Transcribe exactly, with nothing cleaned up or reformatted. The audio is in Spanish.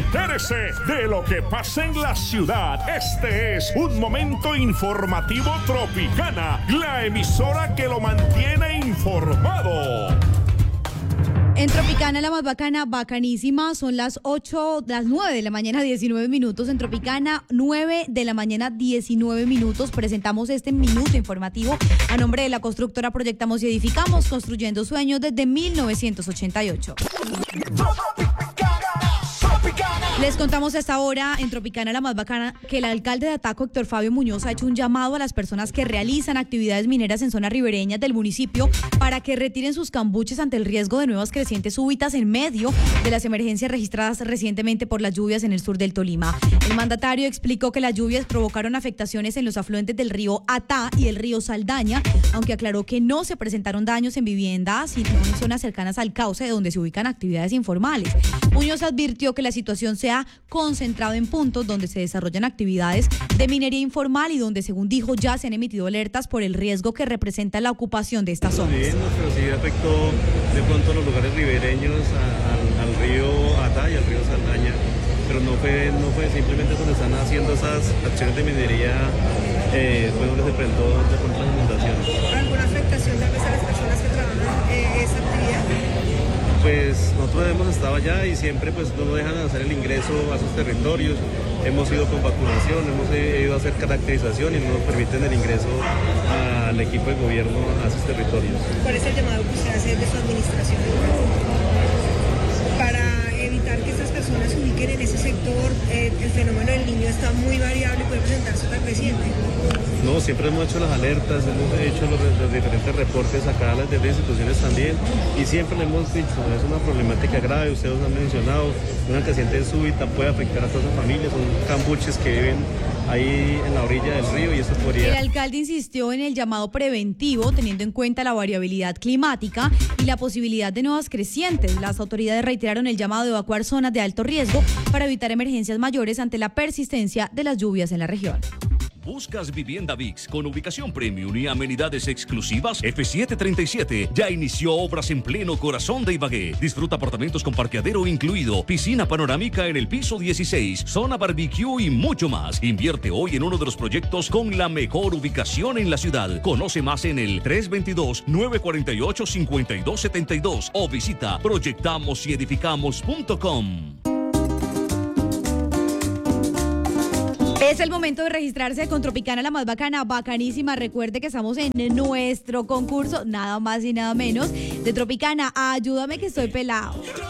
Entérese de lo que pasa en la ciudad. Este es un momento informativo Tropicana, la emisora que lo mantiene informado. En Tropicana, la más bacana, bacanísima, son las ocho, las nueve de la mañana, diecinueve minutos. En Tropicana, nueve de la mañana, diecinueve minutos. Presentamos este minuto informativo a nombre de la constructora Proyectamos y Edificamos, construyendo sueños desde mil novecientos ochenta y ocho. Les contamos a esta hora en Tropicana, la más bacana, que el alcalde de Ataco, Héctor Fabio Muñoz, ha hecho un llamado a las personas que realizan actividades mineras en zonas ribereñas del municipio para que retiren sus cambuches ante el riesgo de nuevas crecientes súbitas en medio de las emergencias registradas recientemente por las lluvias en el sur del Tolima. El mandatario explicó que las lluvias provocaron afectaciones en los afluentes del río Atá y el río Saldaña, aunque aclaró que no se presentaron daños en viviendas, sino en zonas cercanas al cauce donde se ubican actividades informales. Muñoz advirtió que la situación se ha concentrado en puntos donde se desarrollan actividades de minería informal y donde, según dijo, ya se han emitido alertas por el riesgo que representa la ocupación de estas zonas. Sí, pero sí afectó de pronto los lugares ribereños a, al, al río Atá y al río Saldaña, pero no fue, no fue simplemente donde están haciendo esas acciones de minería, eh, fue donde se presentó de pronto las inundaciones. ¿Alguna afectación tal vez a las personas que trabajan eh, esa actividad? Pues nosotros hemos estado allá y siempre pues no nos dejan hacer el ingreso a sus territorios. Hemos ido con vacunación, hemos ido a hacer caracterización y no nos permiten el ingreso al equipo de gobierno a sus territorios. ¿Cuál es el llamado que usted hace de su administración para evitar que estas personas se ubiquen en ese sector? Eh, el fenómeno del niño está muy variable y puede presentarse otra creciente. No, siempre hemos hecho las alertas, hemos hecho los, los diferentes reportes acá a las demás instituciones también y siempre le hemos dicho, es una problemática grave, ustedes han mencionado, una creciente súbita puede afectar a todas las familias, son cambuches que viven ahí en la orilla del río y eso podría... El alcalde insistió en el llamado preventivo, teniendo en cuenta la variabilidad climática y la posibilidad de nuevas crecientes. Las autoridades reiteraron el llamado de evacuar zonas de alto riesgo para evitar emergencias mayores ante la persistencia de las lluvias en la región. ¿Buscas vivienda V I X con ubicación premium y amenidades exclusivas? F siete treinta y siete ya inició obras en pleno corazón de Ibagué. Disfruta apartamentos con parqueadero incluido, piscina panorámica en el piso dieciséis, zona barbecue y mucho más. Invierte hoy en uno de los proyectos con la mejor ubicación en la ciudad. Conoce más en el tres dos dos, nueve cuatro ocho, cinco dos siete dos o visita proyectamos y edificamos punto com. Es el momento de registrarse con Tropicana, la más bacana, bacanísima. Recuerde que estamos en nuestro concurso, nada más y nada menos, de Tropicana. Ayúdame que estoy pelado.